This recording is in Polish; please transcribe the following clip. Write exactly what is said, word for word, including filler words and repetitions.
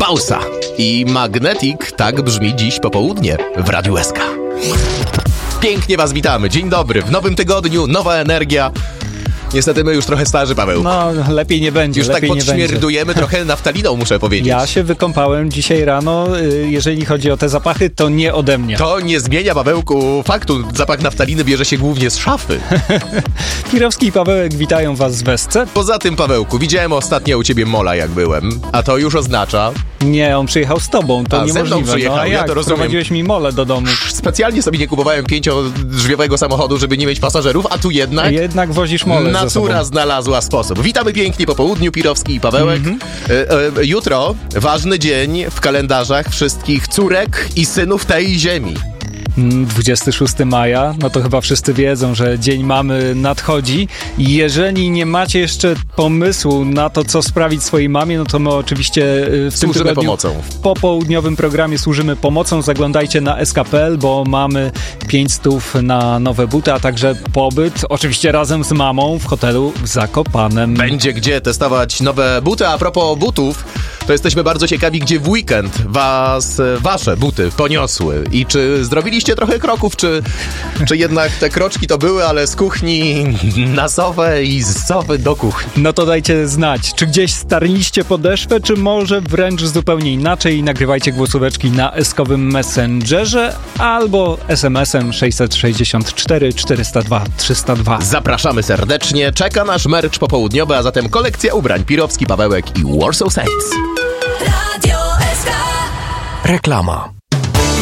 Bausa i Magnetic, tak brzmi dziś popołudnie w Radiu S K. Pięknie was witamy, dzień dobry, w nowym tygodniu, nowa energia. Niestety my już trochę starzy, Paweł. No, lepiej nie będzie. Już lepiej tak podśmierdujemy trochę naftaliną, muszę powiedzieć. Ja się wykąpałem dzisiaj rano. Jeżeli chodzi o te zapachy, to nie ode mnie. To nie zmienia, Pawełku, faktu. Zapach naftaliny bierze się głównie z szafy. Pirowski i Pawełek witają was z Wesce. Poza tym, Pawełku, widziałem ostatnio u ciebie Mola, jak byłem. A to już oznacza... Nie, on przyjechał z tobą, to a, niemożliwe. Ze mną przyjechał, no, a ja jak? to rozumiem. Prowadziłeś mi Molę do domu. Specjalnie sobie nie kupowałem pięciodrzwiowego samochodu, żeby nie mieć pasażerów, a tu jednak... A jednak wozisz Molę Natura ze sobą. znalazła sposób. Witamy pięknie po południu, Pirowski i Pawełek. Mm-hmm. E, e, jutro ważny dzień w kalendarzach wszystkich córek i synów tej ziemi. dwudziestego szóstego maja, no to chyba wszyscy wiedzą, że Dzień Mamy nadchodzi. Jeżeli nie macie jeszcze pomysłu na to, co sprawić swojej mamie, no to my oczywiście w tym służymy tygodniu pomocą. W popołudniowym programie służymy pomocą. Zaglądajcie na S K kropka P L, bo mamy pięć stów na nowe buty, a także pobyt, oczywiście razem z mamą w hotelu w Zakopanem. Będzie gdzie testować nowe buty. A propos butów, to jesteśmy bardzo ciekawi, gdzie w weekend was, wasze buty poniosły i czy zrobiliście trochę kroków, czy, czy jednak te kroczki to były, ale z kuchni na sofę i z sofy do kuchni. No to dajcie znać, czy gdzieś starliście podeszwę, czy może wręcz zupełnie inaczej. Nagrywajcie głosóweczki na eskowym Messengerze albo es em esem sześćset sześćdziesiąt cztery czterysta dwa trzysta dwa. Zapraszamy serdecznie, czeka nasz merch popołudniowy, a zatem kolekcja ubrań Pirowski, Pawełek i Warsaw Saints. Radio S K. Reklama.